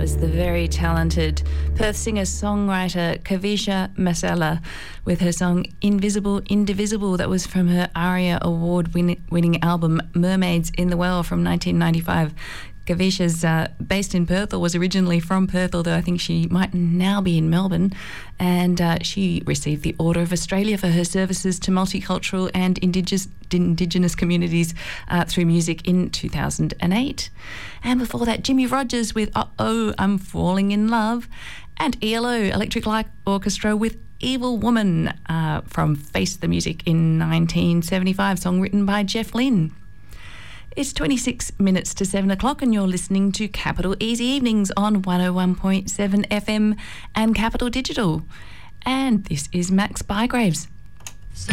was the very talented Perth singer-songwriter Kavisha Masala with her song Invisible Indivisible. That was from her ARIA award-winning album Mermaids in the Well from 1995. Kavisha's based in Perth, or was originally from Perth, although I think she might now be in Melbourne. And she received the Order of Australia for her services to multicultural and Indigenous communities through music in 2008. And before that, Jimmy Rogers with Uh-Oh, I'm Falling in Love. And ELO, Electric Light Orchestra with Evil Woman from Face the Music in 1975, song written by Jeff Lynne. It's 26 minutes to 7 o'clock and you're listening to Capital Easy Evenings on 101.7 FM and Capital Digital. And this is Max Bygraves.